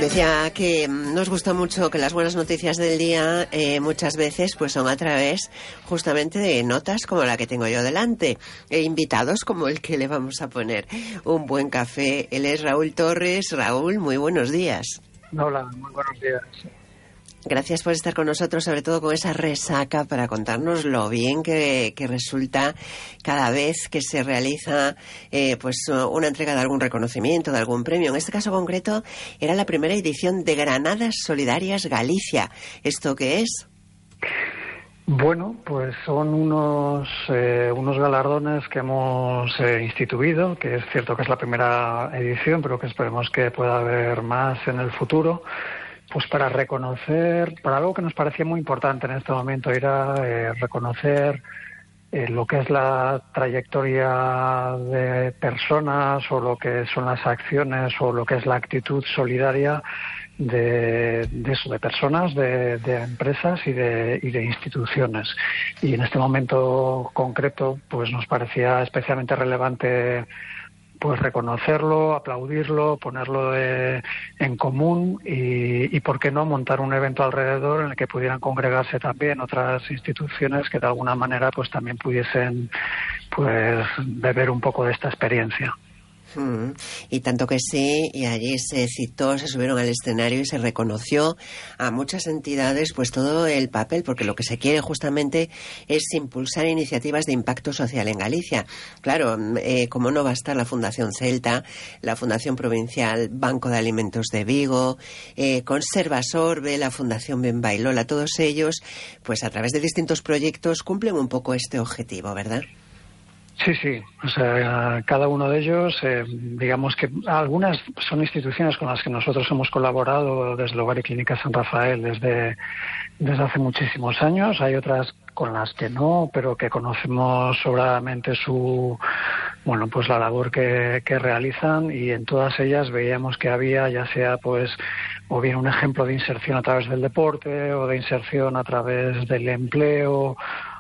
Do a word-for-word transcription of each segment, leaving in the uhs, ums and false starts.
Decía que nos gusta mucho que las buenas noticias del día eh, muchas veces pues son a través justamente de notas como la que tengo yo delante, e invitados como el que le vamos a poner un buen café. Él es Raúl Torres. Raúl, muy buenos días. Hola, muy buenos días. Gracias por estar con nosotros, sobre todo con esa resaca, para contarnos lo bien que, que resulta cada vez que se realiza eh, pues una entrega de algún reconocimiento, de algún premio. En este caso concreto era la primera edición de Granadas Solidarias Galicia. ¿Esto qué es? Bueno, pues son unos eh, unos galardones que hemos eh, instituido, que es cierto que es la primera edición, pero que esperemos que pueda haber más en el futuro. Pues para reconocer, para algo que nos parecía muy importante en este momento, era eh, reconocer eh, lo que es la trayectoria de personas o lo que son las acciones o lo que es la actitud solidaria de, de eso, de personas, de, de empresas y de, y de instituciones. Y en este momento concreto, pues nos parecía especialmente relevante pues reconocerlo, aplaudirlo, ponerlo de, en común y, y, ¿por qué no?, montar un evento alrededor en el que pudieran congregarse también otras instituciones que de alguna manera pues también pudiesen pues beber un poco de esta experiencia. Mm, y tanto que sí, y allí se citó, se subieron al escenario y se reconoció a muchas entidades pues todo el papel, porque lo que se quiere justamente es impulsar iniciativas de impacto social en Galicia. Claro, eh, como no va a estar la Fundación Celta, la Fundación Provincial Banco de Alimentos de Vigo, eh, Conserva Sorbe, la Fundación Ben Bailola, todos ellos, pues a través de distintos proyectos cumplen un poco este objetivo, ¿verdad? Sí, sí, o sea, cada uno de ellos, eh, digamos que algunas son instituciones con las que nosotros hemos colaborado desde el Hogar y Clínica San Rafael desde, desde hace muchísimos años. Hay otras con las que no, pero que conocemos sobradamente su, bueno, pues la labor que, que realizan, y en todas ellas veíamos que había, ya sea pues o bien un ejemplo de inserción a través del deporte o de inserción a través del empleo,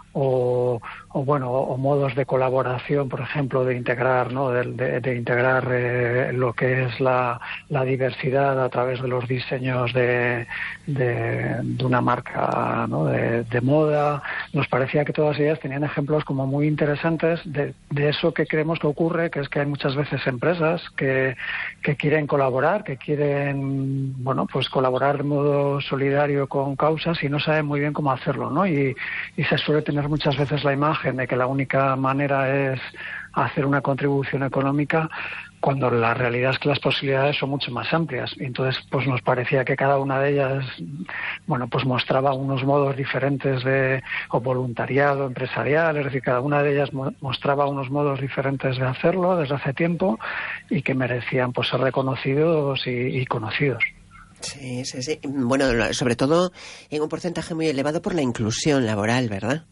O, o bueno, o modos de colaboración, por ejemplo, de integrar, ¿no? De, de, de integrar eh, lo que es la, la diversidad a través de los diseños de, de, de una marca, ¿no? de, de moda. Nos parecía que todas ellas tenían ejemplos como muy interesantes de, de eso que creemos que ocurre, que es que hay muchas veces empresas que, que quieren colaborar, que quieren, bueno, pues colaborar de modo solidario con causas y no saben muy bien cómo hacerlo, ¿no? Y, y se suele tener muchas veces la imagen de que la única manera es hacer una contribución económica, cuando la realidad es que las posibilidades son mucho más amplias. Y entonces pues nos parecía que cada una de ellas, bueno, pues mostraba unos modos diferentes de o voluntariado empresarial, es decir, cada una de ellas mo- mostraba unos modos diferentes de hacerlo desde hace tiempo y que merecían pues ser reconocidos y, y conocidos. Sí, sí, sí. Bueno, sobre todo en un porcentaje muy elevado por la inclusión laboral, ¿verdad?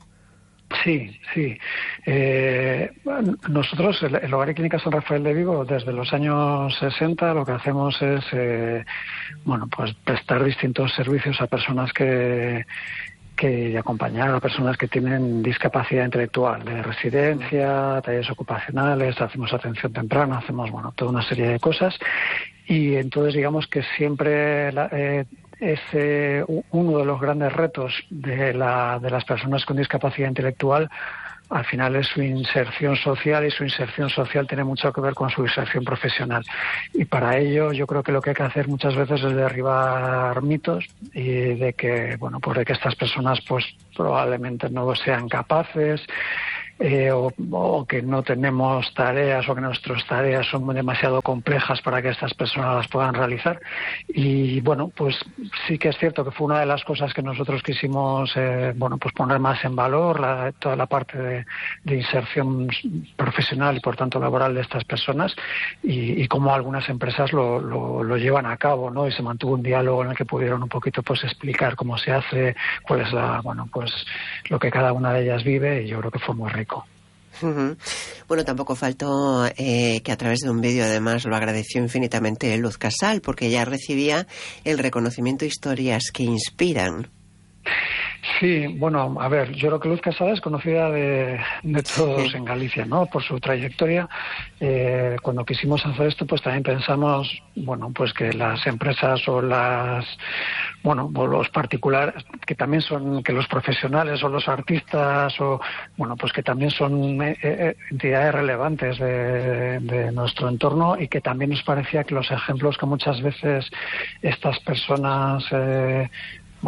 Sí, sí. Eh, nosotros, el, el Hogar y Clínica San Rafael de Vigo, desde los años sesenta, lo que hacemos es, eh, bueno, pues prestar distintos servicios a personas que que y acompañar a personas que tienen discapacidad intelectual, de residencia, talleres ocupacionales, hacemos atención temprana, hacemos, bueno, toda una serie de cosas. Y entonces digamos que siempre la, eh, es eh, uno de los grandes retos de, la, de las personas con discapacidad intelectual. Al final es su inserción social, y su inserción social tiene mucho que ver con su inserción profesional. Y para ello yo creo que lo que hay que hacer muchas veces es derribar mitos y de que, bueno, pues de que estas personas pues probablemente no sean capaces, Eh, o, o que no tenemos tareas o que nuestras tareas son demasiado complejas para que estas personas las puedan realizar. Y bueno, pues sí que es cierto que fue una de las cosas que nosotros quisimos eh, bueno, pues poner más en valor, la, toda la parte de, de inserción profesional y por tanto laboral de estas personas, y, y cómo algunas empresas lo, lo, lo llevan a cabo, ¿no? Y se mantuvo un diálogo en el que pudieron un poquito pues explicar cómo se hace, cuál es la, bueno, pues lo que cada una de ellas vive, y yo creo que fue muy rico. Uh-huh. Bueno, tampoco faltó eh, que a través de un vídeo además lo agradeció infinitamente Luz Casal, porque ya recibía el reconocimiento Historias que Inspiran. Sí, bueno, a ver, yo creo que Luz Quesada es conocida de, de todos sí. en Galicia, ¿no? Por su trayectoria. Eh, cuando quisimos hacer esto, pues también pensamos, bueno, pues que las empresas o las, bueno, o los particulares, que también son, que los profesionales o los artistas, o, bueno, pues que también son eh, entidades relevantes de, de nuestro entorno, y que también nos parecía que los ejemplos que muchas veces estas personas eh,